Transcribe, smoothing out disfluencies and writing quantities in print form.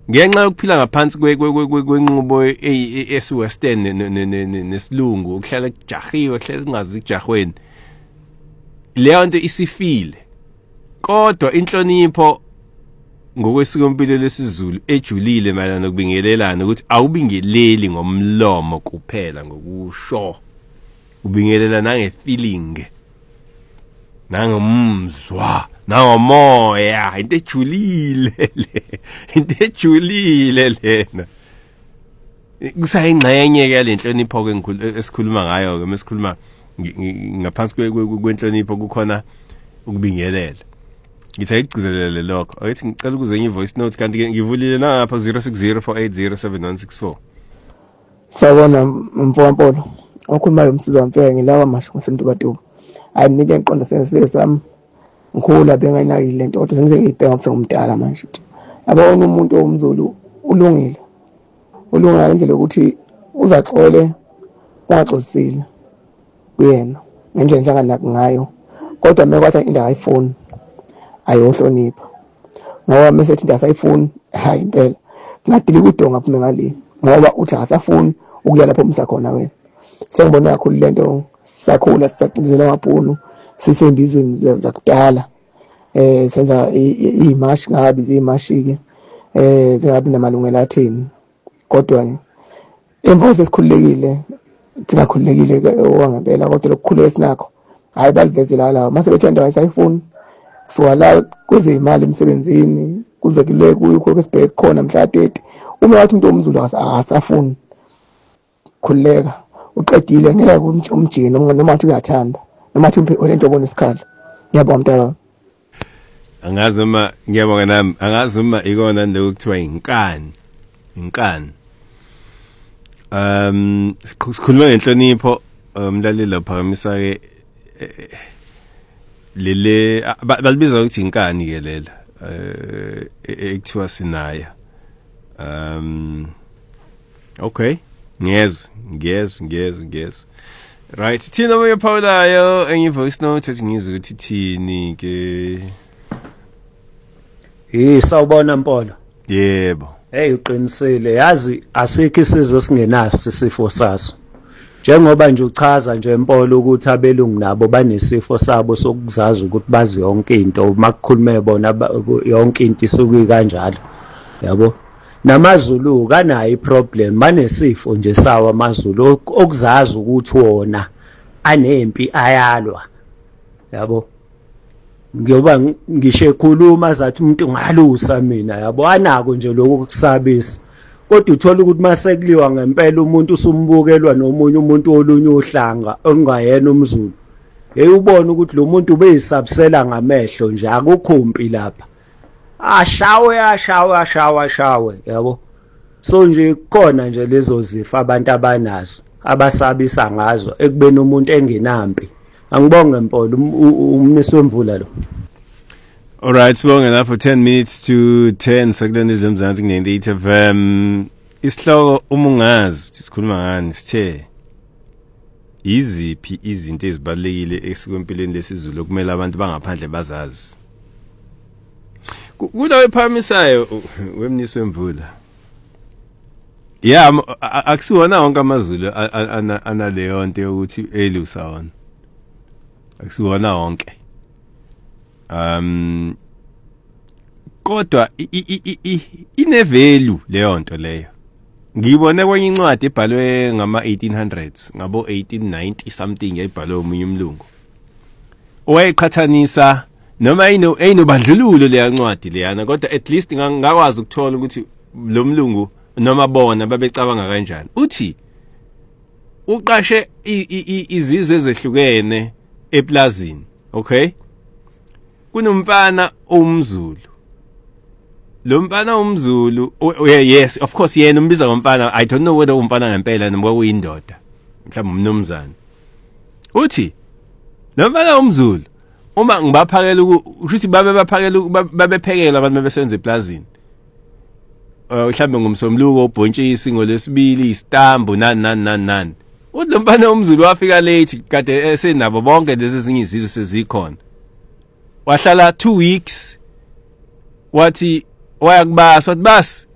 ngenxa yokuphila ngaphansi kwenqubo esiwestern nesilungu ukuhlala kujahiwe kuhlala kungazi kujahweni leyo nto isifile kodwa inhlonipho ngokwesikompilo lesizulu ejulile mayelana nokubingelelana ukuthi awubingeleli ngomlomo kuphela ngokusho ubingelela nange-feeling nangomzwa nangomoya into ejulile lena kusayingxenye ke lenhlonipho ke esikhuluma ngayo ke mesikhuluma ngaphansi kwenhlonipho kukhona ukubingelela ngithi ayigcizelele lokho ayithi ngicela ukuze ngivoice note kanti ngivulile ngapha 0604807164 Sawona mfowethu okhulumayo umsiza mfeke ngilawa masho ngasemntubatuba ayinike ngiqonda sesami ngikhula bengayinaki lento kodwa sengize ngiyibheka ngoba ngumdala manje abona umuntu omzulu ulungile indlela yokuthi uzaxole ungaxolisile kuyena ngendlela njenganaki ngayo kodwa mekwathi into ayifuni ayohlonipha ngoba mesethi into asayifuni hayi impela ngadili kudonga phuma ngale ngoba uthi akasafuni ukuya lapho umsa khona wena sengibona kakhulu lento sakhula sisacindezela amabhunu sisembizweni zakudala senza imashi ngabi zimashi ke zingabi namalungelo atheni kodwa emva sesikhululekile singakhululekile owangempela kodwa lokukhulu esinakho hayi balivezela lawo mase bethanda ayisayifuni swala kuze imali emsebenzini kuze kule kuyo kwesibheke khona mhla 30 uma wathi umuntu omzulu akasafuni khuleka uqedile ngeke umjini noma wathi uyathanda noma wathi lento obona isikhala ngiyabonga mntaka angazi uma ngiyabonga nami angazi uma ikona nto kuthiwa inkani sikhuluma ngenhlonipho umlaleli ophakamisa ke lele balibiza ukuthi inkani ke lela ekuthiwa sinaya okay ngiyezwa right thina moya Paulayo enye voice note ethi ngizwe ukuthi thini ke sawubona Mpolo yebo hey uqinisile yazi asikho isizwe singenaso isifo saso njengoba nje uchaza nje Mpolo ukuthi abelungu nabo banesifo sabo sokuzazi ukuthi bazi yonke into makukhulume bona yonke into isuke kanjalo yabo namaZulu kanayo iproblem banesifo nje sawa amaZulu okuzazi ukuthi wona anempi ayalwa yabo ngiyoba ngisho ekhuluma zathi umuntu ngalusa mina yabo anako nje lokho kusabisa kodwa uthola ukuthi masekuliwa ngempela umuntu usumbukelwa nomunye umuntu olunye uhlanga ongayena umZulu ubone ukuthi lo muntu ubeyisabsela ngamehlo nje akukhompi lapha ashawe yabo so nje khona nje lezo zifo abantu abanazo abasabisa ngazo ekubeni umuntu engenampi angibonge Mpolo umnisi wemvula lo alright sibonge lapho 10 minutes to 10 sekuleni izlemzansi ku-98 FM isihloko umungazi sikhuluma ngani sithe iziphi izinto ezibalekile esikwempilweni lesizulu okumele abantu bangaphandle bazazi kulawo ephakamisayo wemnisi wemvula akusiwona wonke amaZulu analeyo nto yokuthi elusa wona akusiwona wonke kodwa inevalue leyo nto leyo ngiyibone kwenye incwadi ebhalwe ngama 1800s ngabo 1890 something ebhalwe umunye umlungu owayeqhathanisa noma ayinobandlululo leya ncwadi leyana kodwa at least ngakwazi ukuthola ukuthi lo mlungu noma bona babecabanga kanjani uthi uqashe izizwe ezehlukene eplazini okay kunomfana omzulu lo mfana umzulu yes of course yena umbiza ngomfana I don't know whether umfana ngempela noma kuyindoda mhlawumbe umnomzana uthi lo mfana umzulu uma ngibaphakela ukuthi babephekela abantu bebesenza eplazini mhlawumbe ngomsomluko obhontshisi ngolesibili istambu nani uthi lo mfana umzulu wafika late kade esenabo bonke lezi ezinye izizwe sezikhona wahlala 2 weeks wathi wayakubasa wathi bas